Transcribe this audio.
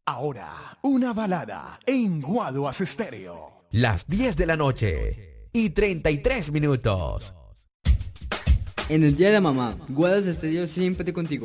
Ahora, una balada en Guaduas Estéreo. Las 10 de la noche y 33 minutos. En el Día de la Mamá, Guaduas Estéreo siempre contigo.